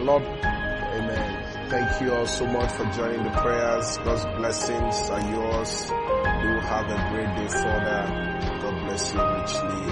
Lord. Amen. Thank you all so much for joining the prayers. God's blessings are yours. Do have a great day further. God bless you richly.